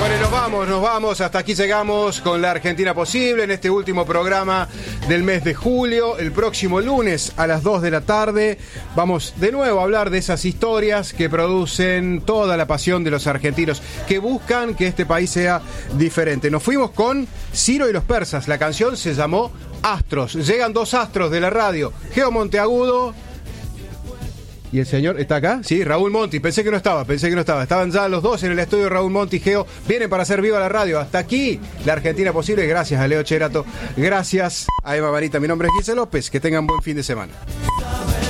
Bueno, nos vamos, hasta aquí llegamos con la Argentina Posible en este último programa del mes de julio. El próximo lunes a las 2 de la tarde vamos de nuevo a hablar de esas historias que producen toda la pasión de los argentinos, que buscan que este país sea diferente. Nos fuimos con Ciro y los Persas, la canción se llamó Astros. Llegan dos astros de la radio, Geo Monteagudo. ¿Y el señor está acá? Sí, Raúl Monti. Pensé que no estaba. Estaban ya los dos en el estudio, Raúl Monti y Geo. Vienen para hacer viva la radio. Hasta aquí, la Argentina Posible. Gracias a Leo Cherato. Gracias a Eva Barita. Mi nombre es Guise López. Que tengan buen fin de semana.